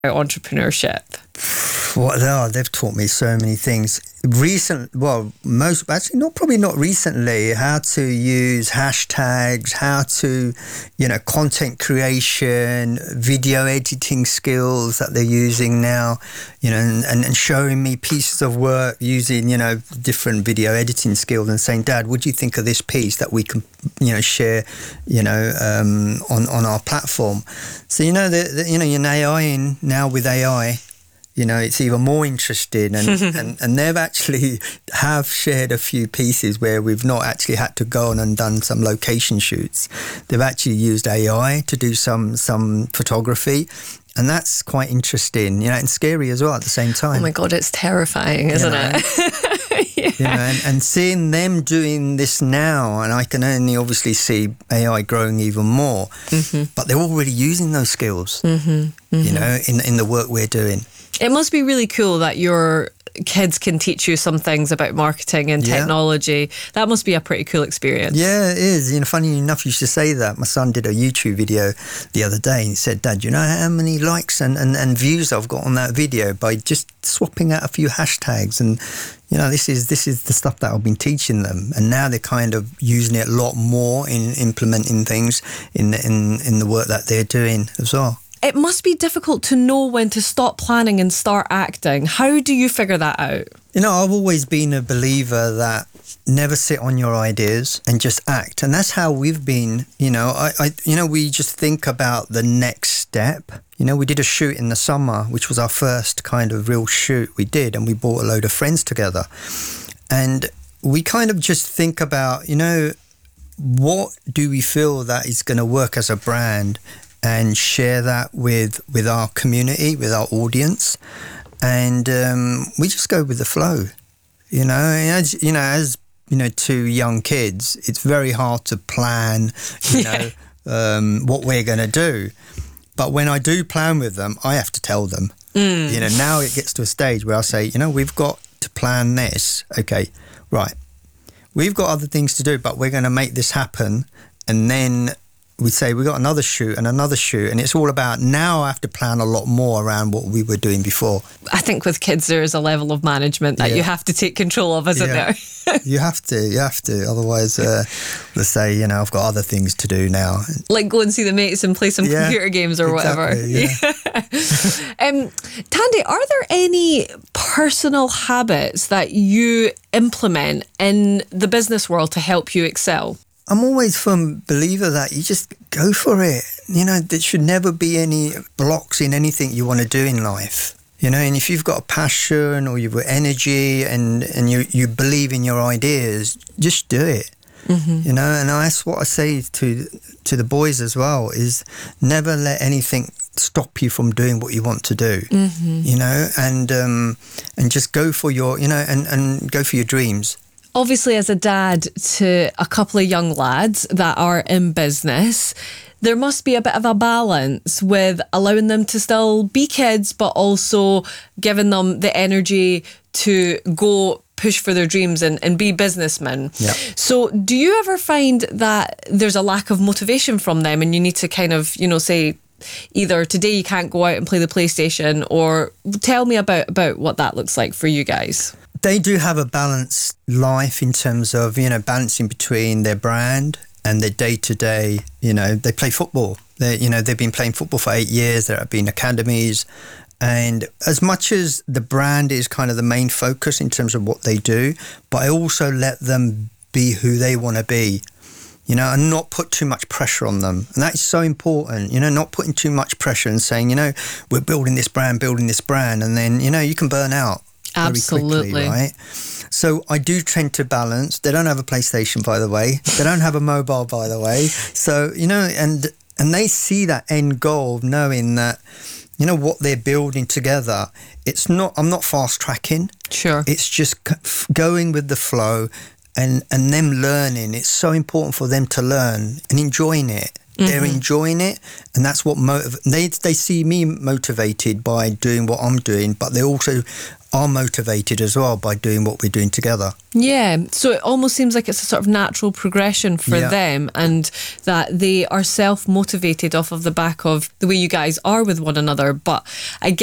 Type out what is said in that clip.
entrepreneurship? They've taught me so many things. Probably not recently, how to use hashtags, how to, content creation, video editing skills that they're using now, and showing me pieces of work using, different video editing skills and saying, Dad, what do you think of this piece that we can, share, on our platform? So, you're AI now with AI, it's even more interesting, and they've actually have shared a few pieces where we've not actually had to go on and done some location shoots. They've actually used AI to do some photography, and that's quite interesting, and scary as well at the same time. Oh my God, it's terrifying, isn't it? Yeah. And seeing them doing this now, and I can only obviously see AI growing even more, but they're already using those skills, in the work we're doing. It must be really cool that your kids can teach you some things about marketing and technology. That must be a pretty cool experience. Yeah, it is. Funny enough, you should say that. My son did a YouTube video the other day and he said, Dad, you know how many likes and views I've got on that video by just swapping out a few hashtags? And, this is the stuff that I've been teaching them. And now they're kind of using it a lot more in implementing things in the work that they're doing as well. It must be difficult to know when to stop planning and start acting. How do you figure that out? I've always been a believer that never sit on your ideas and just act. And that's how we've been, we just think about the next step. We did a shoot in the summer, which was our first kind of real shoot we did. And we brought a load of friends together. And we kind of just think about, what do we feel that is going to work as a brand, and share that with our community, with our audience, and we just go with the flow. As two young kids, it's very hard to plan, what we're going to do. But when I do plan with them, I have to tell them. Now it gets to a stage where I say, we've got to plan this. Okay, right. We've got other things to do, but we're going to make this happen, and then we say we got another shoot, and it's all about now I have to plan a lot more around what we were doing before. I think with kids there is a level of management that you have to take control of, isn't there? You have to. Otherwise, let's say, I've got other things to do now. Like go and see the mates and play some computer games or whatever. Tandy, are there any personal habits that you implement in the business world to help you excel? I'm always a firm believer that you just go for it. There should never be any blocks in anything you want to do in life. And if you've got a passion or you've got energy and you believe in your ideas, just do it. And that's what I say to the boys as well, is never let anything stop you from doing what you want to do. And just go for your, and go for your dreams. Obviously, as a dad to a couple of young lads that are in business, there must be a bit of a balance with allowing them to still be kids, but also giving them the energy to go push for their dreams and be businessmen. Yep. So do you ever find that there's a lack of motivation from them and you need to kind of, say, either today you can't go out and play the PlayStation, or tell me about what that looks like for you guys? They do have a balanced life in terms of, balancing between their brand and their day-to-day. They play football. They've been playing football for 8 years. There have been academies. And as much as the brand is kind of the main focus in terms of what they do, but I also let them be who they want to be, and not put too much pressure on them. And that is so important, not putting too much pressure and saying, we're building this brand, and then, you can burn out. Absolutely. Very quickly, right? So I do tend to balance. They don't have a PlayStation, by the way. They don't have a mobile, by the way. So, and they see that end goal of knowing that, what they're building together. I'm not fast tracking. Sure. It's just going with the flow and them learning. It's so important for them to learn and enjoying it. They're enjoying it, and that's what they see me motivated by doing what I'm doing, but they also are motivated as well by doing what we're doing together. Yeah, so it almost seems like it's a sort of natural progression for them, and that they are self-motivated off of the back of the way you guys are with one another. But again,